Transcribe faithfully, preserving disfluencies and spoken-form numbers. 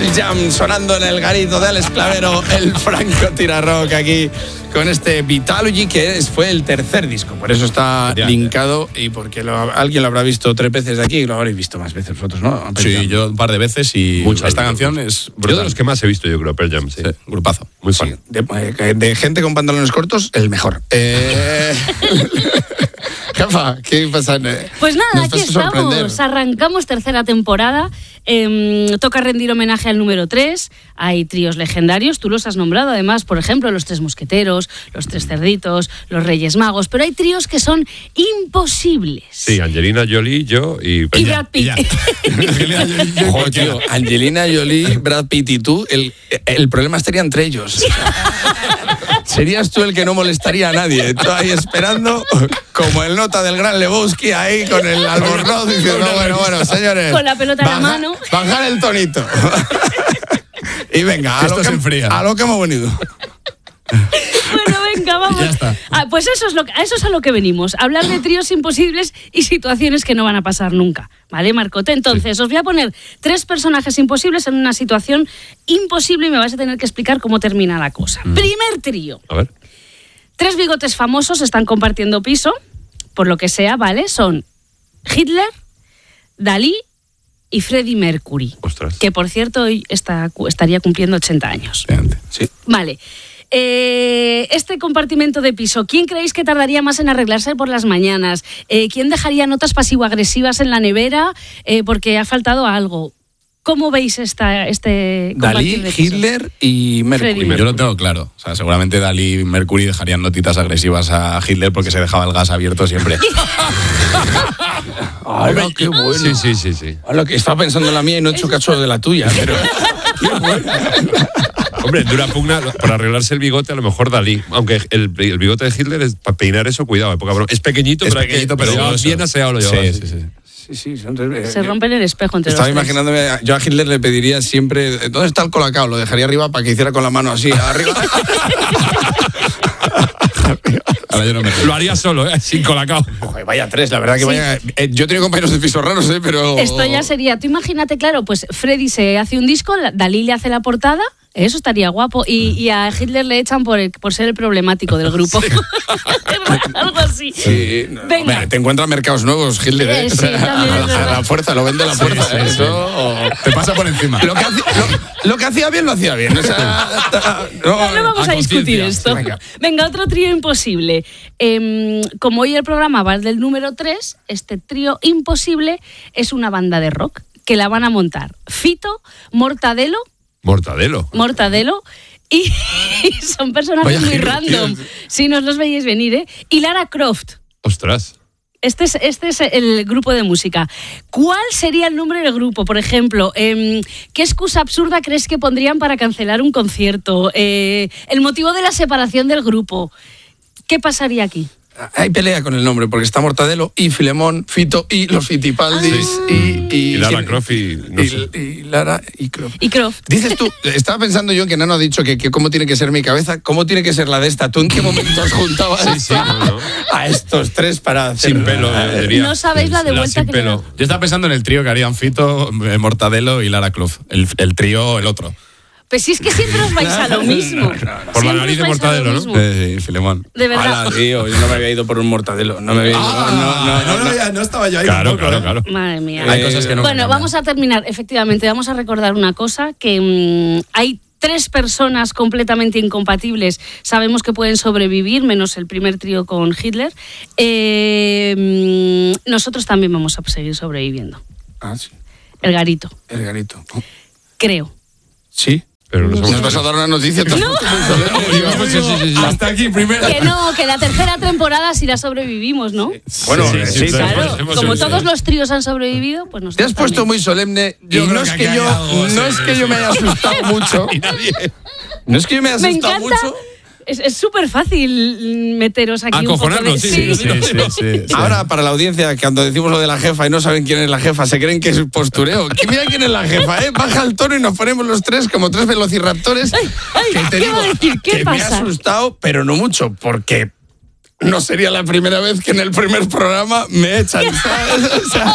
Jam sonando en el garito de Alex Clavero, el Franco Tira-Rock aquí con este Vitalogy, que es, fue el tercer disco, por eso está ya, linkado y porque lo, alguien lo habrá visto tres veces aquí y lo habréis visto más veces vosotros, ¿no? Sí, yo un par de veces y Muchas esta veces. canción es brutal. Yo de los que más he visto, yo creo, Pearl Jam, sí. Sí, grupazo. Muy Sí, fan. de, de gente con pantalones cortos, el mejor. Eh... Jefa, ¿qué pasa? Pues nada, Nos aquí vas a sorprender. estamos. Arrancamos tercera temporada. Eh, toca rendir homenaje al número tres. Hay tríos legendarios, tú los has nombrado además, por ejemplo, los Tres Mosqueteros, los Tres Cerditos, los Reyes Magos, pero hay tríos que son imposibles. Sí, Angelina Jolie, yo y... Y Brad Pitt. Ojo, tío, Angelina Jolie, Brad Pitt y tú, el, el problema estaría entre ellos. Serías tú el que no molestaría a nadie. Tú ahí esperando, como el nota del gran Lebowski, ahí con el albornoz, diciendo, bueno, bueno, señores. Con la pelota en la mano. Bajar el tonito. Y venga, a Esto lo, se que, enfría. a lo que hemos venido. Bueno, venga, vamos. Ya está. Ah, pues eso es, lo, a eso es a lo que venimos. A hablar de tríos imposibles y situaciones que no van a pasar nunca. ¿Vale, Marcote? Entonces, sí. Os voy a poner tres personajes imposibles en una situación imposible y me vais a tener que explicar cómo termina la cosa. Mm. Primer trío. A ver. Tres bigotes famosos están compartiendo piso, por lo que sea, ¿vale? Son Hitler, Dalí y Freddie Mercury. Ostras. Que, por cierto, hoy está, estaría cumpliendo ochenta años. Sí. Vale. Eh, este compartimento de piso, ¿quién creéis que tardaría más en arreglarse por las mañanas? Eh, ¿Quién dejaría notas pasivo-agresivas en la nevera eh, porque ha faltado algo? ¿Cómo veis esta, este Dalí, compartir de piso? Hitler y Mercury. Freddie. Yo lo tengo claro. O sea, seguramente Dalí y Mercury dejarían notitas agresivas a Hitler porque se dejaba el gas abierto siempre. Hola, qué bueno. Sí, sí, sí, sí. Hola, que estaba pensando en la mía y no he hecho caso de la tuya, pero... Qué bueno. Hombre, dura pugna por arreglarse el bigote, a lo mejor Dalí. Aunque el, el bigote de Hitler, es, para peinar eso, cuidado. Eh, poca broma. Es pequeñito, Es pero, pequeñito, que, pero pero grueso. bien aseado lo llevaba. Sí, así. sí, sí. Sí, sí, son tres... Se rompen el espejo entre Estaba los tres. imaginándome, yo a Hitler le pediría siempre, ¿dónde está el colacao? Lo dejaría arriba para que hiciera con la mano así, arriba. Ahora yo no me Lo haría solo, ¿eh? Sin colacao. Joder, vaya tres, la verdad que Sí. vaya... Eh, yo he tenido compañeros de piso raros, ¿eh? Pero... Esto ya sería, tú imagínate, claro, pues Freddy se hace un disco, Dalí le hace la portada, eso estaría guapo, y, y a Hitler le echan por, el, por ser el problemático del grupo. Sí. Algo así. Sí, no, Venga. hombre, te encuentras mercados nuevos, Hitler, ¿eh? Eh, sí, también a, es la, a verdad. la fuerza, lo vende a la fuerza. sí, ¿eh? sí. Eso... Te pasa por encima. Lo que, hacía, lo, lo que hacía bien, lo hacía bien. O sea, no, No vamos a, a discutir conciencia. esto. Sí, venga. Venga, otro trío imposible. Eh, como hoy el programa va del número tres, este trío imposible es una banda de rock que la van a montar Fito, Mortadelo, Mortadelo. Mortadelo y son personajes Vaya muy giro, random. tío. Si no os los veíais venir, ¿eh? Y Lara Croft. Ostras. Este es, este es el grupo de música. ¿Cuál sería el nombre del grupo? Por ejemplo, eh, ¿qué excusa absurda crees que pondrían para cancelar un concierto? Eh, el motivo de la separación del grupo. ¿Qué pasaría aquí? hay pelea con el nombre, porque está Mortadelo y Filemón, Fito y los Fitipaldis Ah. y, y, Y Lara Croft y, no y, sé. y Lara y Croft. Y Croft. Dices tú, estaba pensando yo que Nano ha dicho que, que cómo tiene que ser mi cabeza, cómo tiene que ser la de esta. ¿Tú en qué momento has juntado a, Sí, sí, no, no. a estos tres para hacer Sin pelo, eh, diría. No sabéis la de La vuelta sin que pelo. Yo estaba pensando en el trío que harían Fito, eh, Mortadelo y Lara Croft. El, el trío, el otro. Pues si es que siempre os vais a lo mismo. Por la Siempre nariz os de vais a Mortadelo, lo ¿no? mismo. Eh, Filemón. De verdad. Ala, tío, yo no me había ido por un Mortadelo. No me había ido. Ah, no, no, no, no, no, no estaba yo ahí. Claro, tampoco, claro, ¿eh? claro. Madre mía. Hay cosas que no Bueno, cambian. vamos a terminar. Efectivamente, vamos a recordar una cosa, que mmm, hay tres personas completamente incompatibles. Sabemos que pueden sobrevivir, menos el primer trío con Hitler. Eh, mmm, nosotros también vamos a seguir sobreviviendo. Ah, sí. El garito, El garito. creo. Sí. Pero no ¿Nos somos vas a dar una noticia? No. Sí, sí, sí, sí. Hasta aquí primero. Que no, que la tercera temporada sí la sobrevivimos, ¿no? Bueno, Sí, sí, sí, sí, sí, Claro, hemos- hemos como sobrevivido. todos los tríos han sobrevivido, pues nosotros Te has puesto también. muy solemne y Yo no creo es que que aquí yo hay algo, no sí, es que sí. yo me haya asustado mucho. No es que yo me haya Me asustado encanta. mucho. Es es súper fácil meteros aquí un poco de... Acojonarnos, sí, sí, sí. Ahora, para la audiencia, que cuando decimos lo de la jefa y no saben quién es la jefa, se creen que es postureo. Que mira quién es la jefa, ¿eh? Baja el tono y nos ponemos los tres como tres velociraptores. Ay, que te ¿qué digo va a decir? ¿Qué que me pasa? ha asustado, pero no mucho, porque no sería la primera vez que en el primer programa me echan, ¿sabes? O sea,